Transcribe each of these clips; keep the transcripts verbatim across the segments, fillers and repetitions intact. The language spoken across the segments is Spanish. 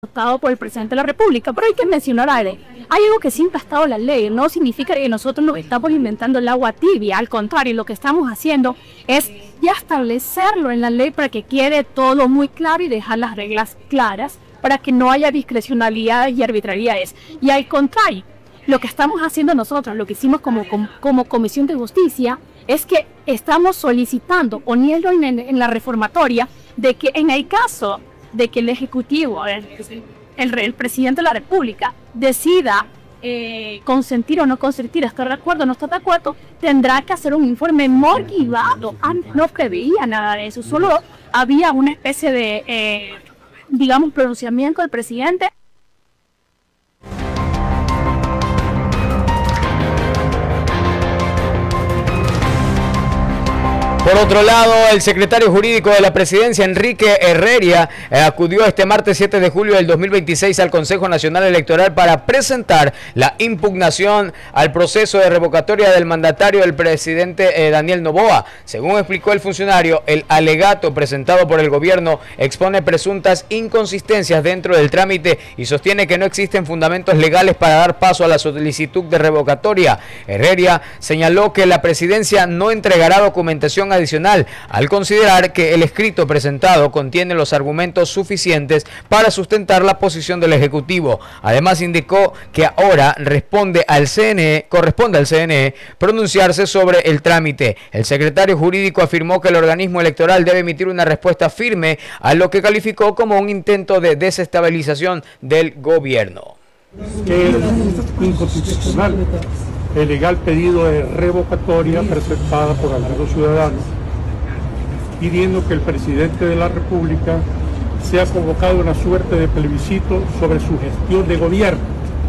adoptado por el presidente de la República, pero hay que mencionar algo. Hay algo que siempre ha estado en la ley, no significa que nosotros nos estamos inventando el agua tibia, al contrario, lo que estamos haciendo es ya establecerlo en la ley para que quede todo muy claro y dejar las reglas claras para que no haya discrecionalidades y arbitrariedades. Y al contrario, lo que estamos haciendo nosotros, lo que hicimos como, como, como Comisión de Justicia, es que estamos solicitando, poniendo en, en la reformatoria, de que en el caso de que el Ejecutivo, el, el, el presidente de la República, decida eh, consentir o no consentir, estar de acuerdo o no estar de acuerdo, tendrá que hacer un informe motivado. Antes no preveía nada de eso, solo había una especie de, eh, digamos, pronunciamiento del presidente. Por otro lado, el secretario jurídico de la presidencia, Enrique Herreria, eh, acudió este martes siete de julio del dos mil veintiséis al Consejo Nacional Electoral para presentar la impugnación al proceso de revocatoria del mandatario del presidente eh, Daniel Noboa. Según explicó el funcionario, el alegato presentado por el gobierno expone presuntas inconsistencias dentro del trámite y sostiene que no existen fundamentos legales para dar paso a la solicitud de revocatoria. Herreria señaló que la presidencia no entregará documentación adicional al considerar que el escrito presentado contiene los argumentos suficientes para sustentar la posición del Ejecutivo. Además indicó que ahora responde al C N E, corresponde al C N E pronunciarse sobre el trámite. El secretario jurídico afirmó que el organismo electoral debe emitir una respuesta firme a lo que calificó como un intento de desestabilización del gobierno. Que es inconstitucional el legal pedido de revocatoria presentada por algunos ciudadanos pidiendo que el presidente de la República sea convocado a una suerte de plebiscito sobre su gestión de gobierno.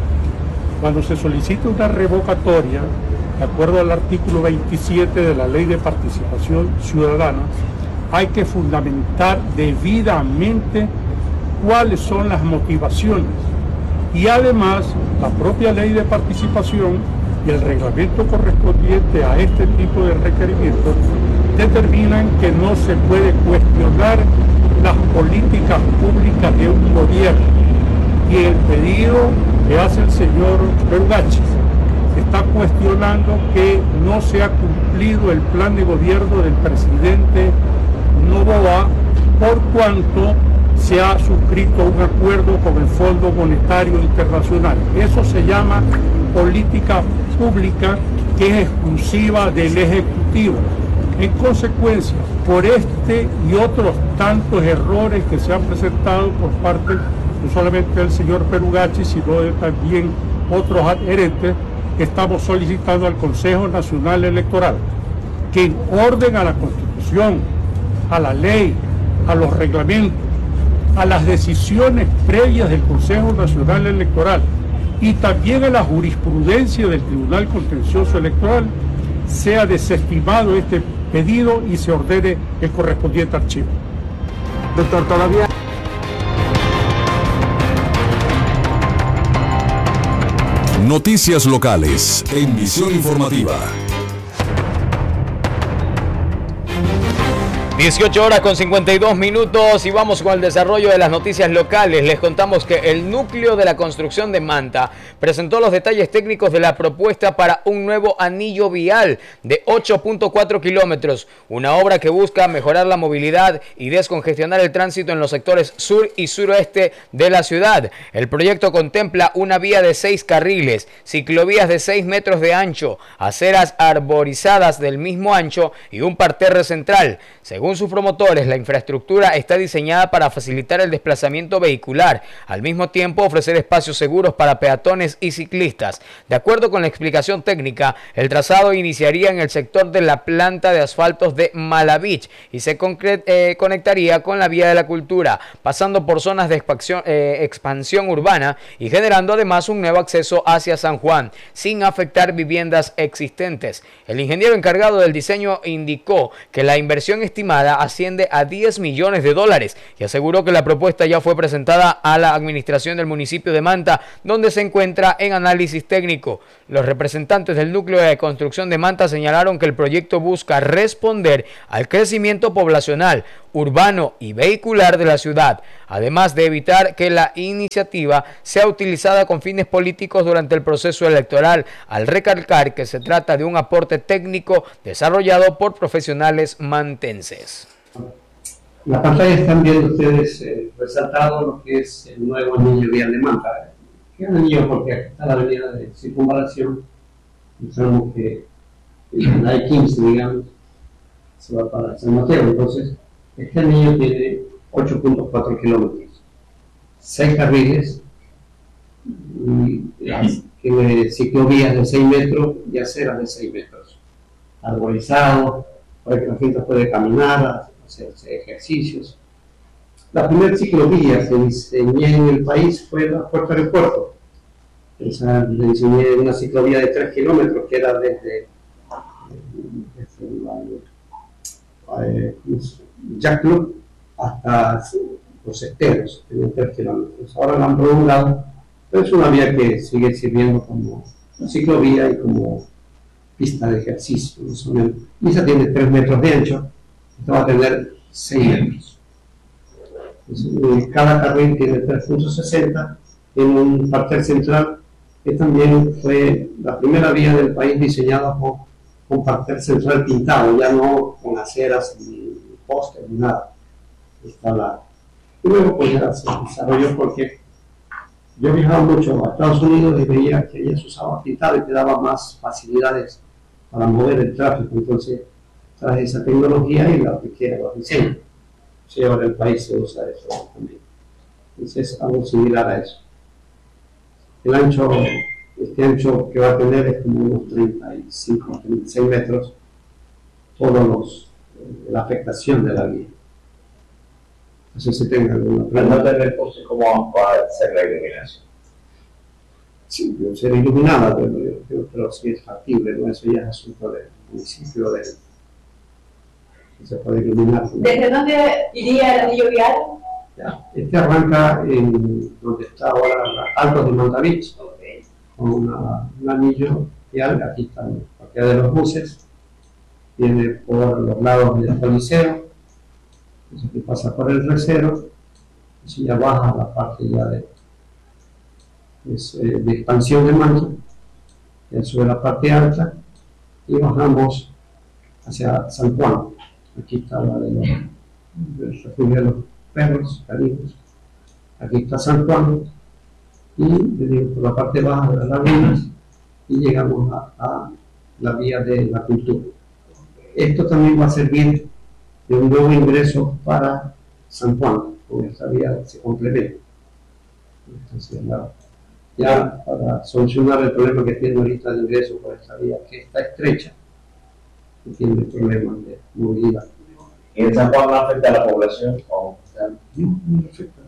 Cuando se solicita una revocatoria, de acuerdo al artículo veintisiete de la Ley de Participación Ciudadana, hay que fundamentar debidamente cuáles son las motivaciones. Y además, la propia Ley de Participación y el reglamento correspondiente a este tipo de requerimientos determinan que no se puede cuestionar las políticas públicas de un gobierno. Y el pedido que hace el señor Perugachi está cuestionando que no se ha cumplido el plan de gobierno del presidente Noboa por cuanto se ha suscrito un acuerdo con el Fondo Monetario Internacional. Eso se llama política pública que es exclusiva del Ejecutivo. En consecuencia, por este y otros tantos errores que se han presentado por parte no solamente del señor Perugachi, sino de también otros adherentes, estamos solicitando al Consejo Nacional Electoral que en orden a la Constitución, a la ley, a los reglamentos, a las decisiones previas del Consejo Nacional Electoral y también a la jurisprudencia del Tribunal Contencioso Electoral, sea desestimado este pedido y se ordene el correspondiente archivo. Doctor, todavía... Noticias locales en Visión Informativa. dieciocho horas con cincuenta y dos minutos y vamos con el desarrollo de las noticias locales. Les contamos que el núcleo de la construcción de Manta presentó los detalles técnicos de la propuesta para un nuevo anillo vial de ocho punto cuatro kilómetros, una obra que busca mejorar la movilidad y descongestionar el tránsito en los sectores sur y suroeste de la ciudad. El proyecto contempla una vía de seis carriles, ciclovías de seis metros de ancho, aceras arborizadas del mismo ancho y un parterre central. Según sus promotores, la infraestructura está diseñada para facilitar el desplazamiento vehicular, al mismo tiempo ofrecer espacios seguros para peatones y ciclistas. De acuerdo con la explicación técnica, el trazado iniciaría en el sector de la planta de asfaltos de Malavich y se eh, conectaría con la vía de la cultura, pasando por zonas de expansión, eh, expansión urbana y generando además un nuevo acceso hacia San Juan, sin afectar viviendas existentes. El ingeniero encargado del diseño indicó que la inversión estimada asciende a diez millones de dólares y aseguró que la propuesta ya fue presentada a la administración del municipio de Manta, donde se encuentra en análisis técnico. Los representantes del núcleo de construcción de Manta señalaron que el proyecto busca responder al crecimiento poblacional, urbano y vehicular de la ciudad, además de evitar que la iniciativa sea utilizada con fines políticos durante el proceso electoral, al recalcar que se trata de un aporte técnico desarrollado por profesionales mantenses. En la pantalla están viendo ustedes eh, resaltado lo que es el nuevo anillo vial de Manta. ¿Qué anillo? Porque aquí está la avenida de Circunvalación, pensamos que la I quince, digamos, se va para San Mateo. Entonces, este anillo tiene ocho punto cuatro kilómetros, seis carriles, y tiene ciclovías de seis metros y aceras de seis metros, arborizado, para que la gente pueda caminar, hacer ejercicios. La primera ciclovía que diseñé en el país fue la Puerta del Puerto. Esa le diseñé una ciclovía de tres kilómetros que era desde, desde la, eh, Jack Club hasta los esteros, en tres kilómetros. Ahora la han prolongado, pero es una vía que sigue sirviendo como ciclovía y como pista de ejercicio. Y esa tiene tres metros de ancho, esta va a tener seis metros. Entonces, cada carril tiene tres punto sesenta, tiene un parterre central que también fue la primera vía del país diseñada con un parterre central pintado, ya no con aceras ni postes ni nada. Está la... Y luego pues ya se desarrolló porque yo viajaba mucho a Estados Unidos y veía que ella se usaba pintado y te daba más facilidades para mover el tráfico. Entonces traje esa tecnología y la apliqué a los diseños. Sí, ahora el país se usa eso también. Entonces es algo similar a eso. El ancho, este ancho que va a tener es como unos treinta y cinco, treinta y seis metros, todos los, eh, la afectación de la vía. Así se tenga alguna pregunta. No tener cosas como para hacer la iluminación. Sí, debe ser iluminada, pero, pero, pero sí es factible, ¿no? Eso ya es asunto del municipio de... se puede iluminar. ¿Desde dónde iría el anillo vial? Ya. Este arranca en donde está ahora Altos de Mantavich, okay, con una, un anillo vial. Aquí está el parqueo de los buses, viene por los lados del Coliseo, entonces aquí pasa por el Recero, y ya baja la parte ya de, es, eh, de expansión de Manta, ya sube la parte alta y bajamos hacia San Juan. Aquí está la de los, del refugio de los perros, caninos. Aquí está San Juan y venimos por la parte baja de las lagunas y llegamos a, a la vía de la cultura. Esto también va a servir de un nuevo ingreso para San Juan, con esta vía se complementa. Entonces, la, ya para solucionar el problema que tiene ahorita de ingreso por esta vía, que está estrecha, que tiene problemas de movilidad. ¿Y en San Juan no afecta a la población? ¿O? No, no afecta.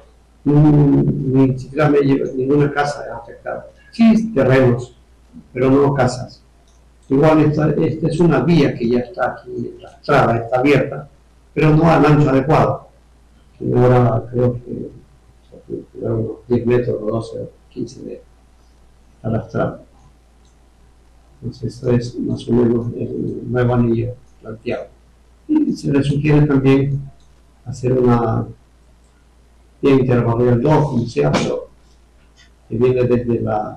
Ni, ni siquiera me lleva, ninguna casa es afectada. Sí, terrenos, pero no casas. Igual esta, esta es una vía que ya está aquí, la estrada está abierta, pero no al ancho adecuado. Ahora creo que son unos diez metros o doce o quince metros a la estrada. Entonces eso es más o menos el nuevo anillo planteado. Y se le sugiere también hacer una vía interbarrial dos, como sea, pero que viene desde la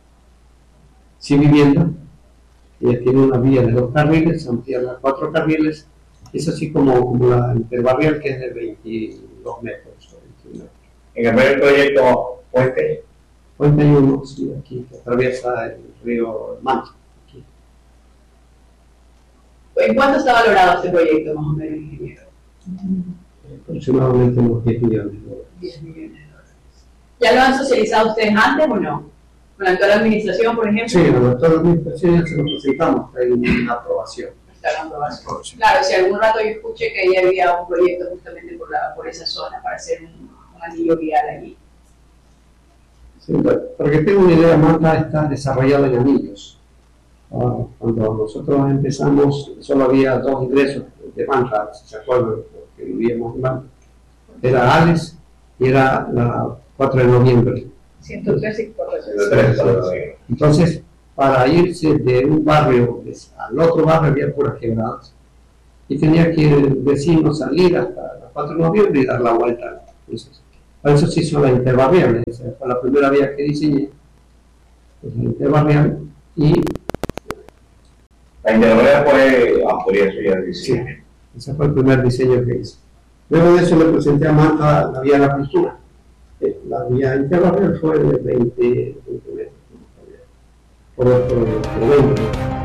Sin Vivienda. Ella tiene una vía de dos carriles, ampliarla a cuatro carriles, es así como, como la interbarrial que es de veintidós metros. O veintiuno metros. En el primer proyecto Puente. Puente hay uno, sí, aquí, que atraviesa el río Mancha. Aquí. ¿En cuánto está valorado este proyecto, más o menos, ingeniero? Aproximadamente unos diez millones de dólares. diez millones de dólares. ¿Ya lo han socializado ustedes antes o no? ¿Con la actual administración, por ejemplo? Sí, con la actual administración ya se lo presentamos, hay una aprobación. Está la aprobación. Claro, si algún rato yo escuché que ahí había un proyecto justamente por, la, por esa zona para hacer un, un anillo vial allí. Sí, para que tenga una idea, Manta está desarrollada en anillos. Uh, cuando nosotros empezamos, solo había dos ingresos de Manta, si se acuerdan, porque vivíamos en Manta. Era Ales y era la cuatro de noviembre. ciento tres y cuatro de noviembre. Entonces, para irse de un barrio al otro barrio había puras quebradas. y tenía que el vecino salir hasta las cuatro de noviembre y dar la vuelta. Entonces, por eso se hizo la interbarrial, esa fue la primera vía que diseñé, pues la interbarrial, y la interbarrial fue autoría suya de diseño. Sí, ese fue el primer diseño que hice. Luego de eso le presenté a Manta la vía de la cultura. La vía interbarrial fue de veinte metros, por otro veinte.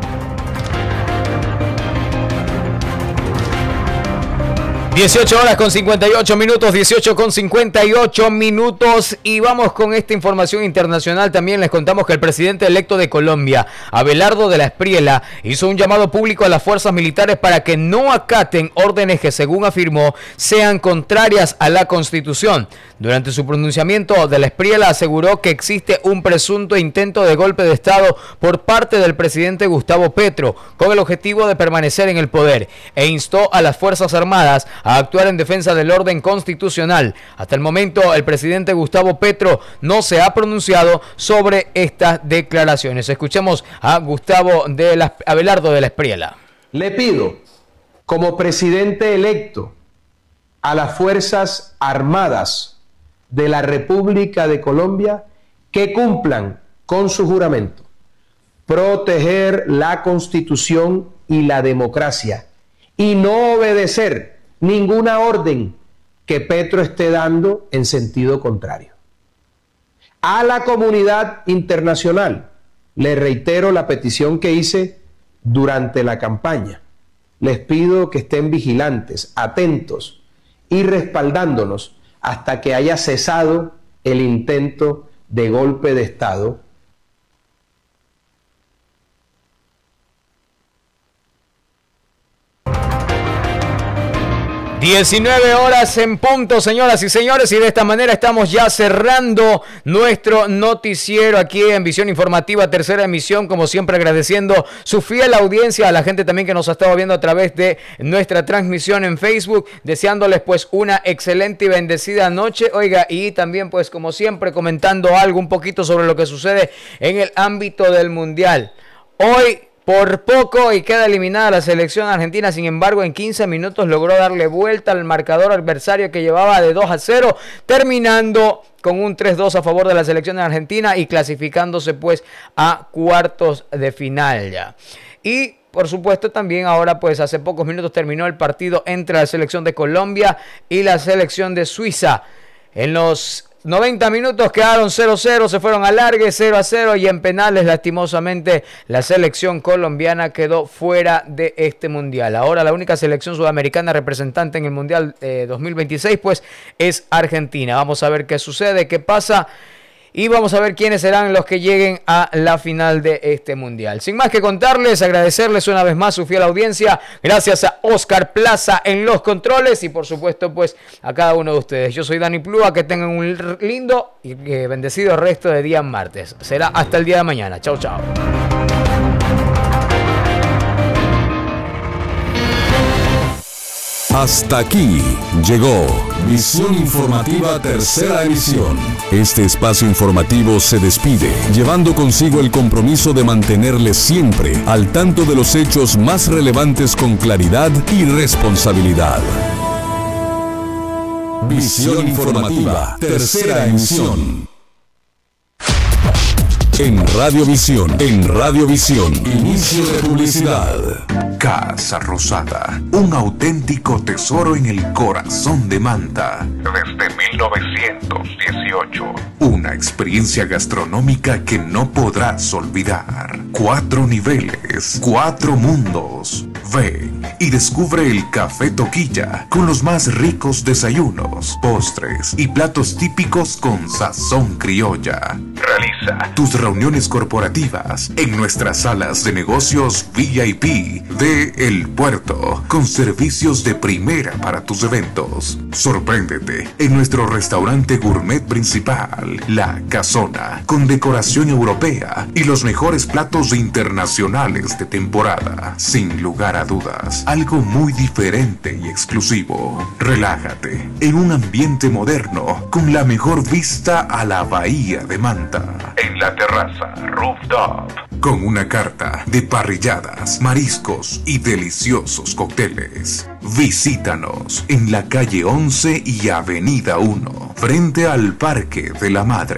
dieciocho horas con cincuenta y ocho minutos, dieciocho con cincuenta y ocho minutos, y vamos con esta información internacional. También les contamos que el presidente electo de Colombia, Abelardo de la Espriella, hizo un llamado público a las fuerzas militares para que no acaten órdenes que, según afirmó, sean contrarias a la Constitución. Durante su pronunciamiento, de la Espriella aseguró que existe un presunto intento de golpe de Estado por parte del presidente Gustavo Petro, con el objetivo de permanecer en el poder, e instó a las Fuerzas Armadas a actuar en defensa del orden constitucional. Hasta el momento, el presidente Gustavo Petro no se ha pronunciado sobre estas declaraciones. Escuchemos a Gustavo de la, Abelardo de la Espriella. Le pido, como presidente electo, a las Fuerzas Armadas de la República de Colombia que cumplan con su juramento: proteger la Constitución y la democracia, y no obedecer ninguna orden que Petro esté dando en sentido contrario. A la comunidad internacional le reitero la petición que hice durante la campaña. Les pido que estén vigilantes, atentos y respaldándonos hasta que haya cesado el intento de golpe de Estado. diecinueve horas en punto, señoras y señores, y de esta manera estamos ya cerrando nuestro noticiero aquí en Visión Informativa, tercera emisión, como siempre agradeciendo su fiel audiencia, a la gente también que nos ha estado viendo a través de nuestra transmisión en Facebook, deseándoles pues una excelente y bendecida noche, oiga, y también pues como siempre comentando algo un poquito sobre lo que sucede en el ámbito del Mundial. Hoy por poco y queda eliminada la selección argentina. Sin embargo, en quince minutos logró darle vuelta al marcador adversario que llevaba de dos a cero, terminando con un tres dos a favor de la selección argentina y clasificándose pues a cuartos de final ya. Y por supuesto también ahora pues hace pocos minutos terminó el partido entre la selección de Colombia y la selección de Suiza. En los noventa minutos quedaron cero cero, se fueron a largue, cero a cero, y en penales lastimosamente la selección colombiana quedó fuera de este mundial. Ahora la única selección sudamericana representante en el mundial eh, dos mil veintiséis pues es Argentina. Vamos a ver qué sucede, qué pasa, y vamos a ver quiénes serán los que lleguen a la final de este mundial. Sin más que contarles, agradecerles una vez más su fiel audiencia. Gracias a Oscar Plaza en los controles y por supuesto pues a cada uno de ustedes. Yo soy Dani Plúa, que tengan un lindo y bendecido resto de día martes. Será hasta el día de mañana. Chao, chao. Hasta aquí llegó Visión Informativa Tercera Emisión. Este espacio informativo se despide, llevando consigo el compromiso de mantenerles siempre al tanto de los hechos más relevantes con claridad y responsabilidad. Visión Informativa Tercera Emisión. En Radiovisión, en Radiovisión, inicio de publicidad. Casa Rosada, un auténtico tesoro en el corazón de Manta. Desde mil novecientos dieciocho. Una experiencia gastronómica que no podrás olvidar. Cuatro niveles, cuatro mundos. Ven y descubre el Café Toquilla con los más ricos desayunos, postres y platos típicos con sazón criolla. Realiza tus reuniones corporativas en nuestras salas de negocios V I P de El Puerto, con servicios de primera para tus eventos. Sorpréndete en nuestro restaurante gourmet principal, La Casona, con decoración europea y los mejores platos internacionales de temporada. Sin lugar a dudas, algo muy diferente y exclusivo. Relájate en un ambiente moderno con la mejor vista a la bahía de Manta. En la terraza Rooftop. con una carta de parrilladas, mariscos y deliciosos cócteles. Visítanos en la calle once y avenida uno, frente al Parque de la Madre.